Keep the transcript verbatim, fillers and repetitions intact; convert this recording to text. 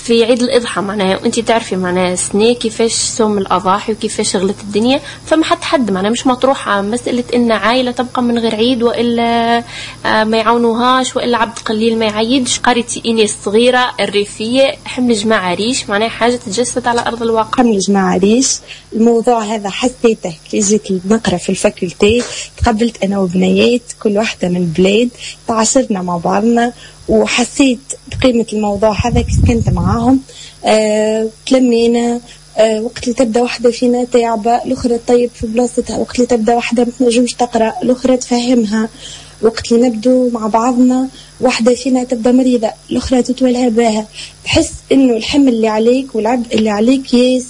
في عيد الإضحى معناها، وأنت تعرفي معناها سنة كيفاش صوم الأضاحي وكيفاش شغلت الدنيا، فما حد حد معناها مش مطروحة مسألة إن عائلة تبقى من غير عيد وإلا ما يعاونوهاش وإلا عبد قليل ما يعيدش. قريتي إني الصغيرة الريفية حمل جماعة ريش معناها حاجة تجسد على أرض الواقع. حمل جماعة ريش الموضوع هذا حسيته كي جيت نقرأ في الفاكولتي، تقبلت أنا وبنيات كل واحدة من البلاد، تعاشرنا مع بعضنا وحسيت بقيمة الموضوع هذا كي كنت معاهم. أه تلمينا أه وقت اللي تبدأ واحدة فينا تعبة الأخرى طيب في بلاصتها، وقت اللي تبدأ واحدة متنجمش تقرأ الأخرى تفهمها، وقت اللي نبدو مع بعضنا واحدة فينا تبدأ مريضة الأخرى تتولها بها. تحس إنه الحمل اللي عليك والعبء اللي عليك ياسر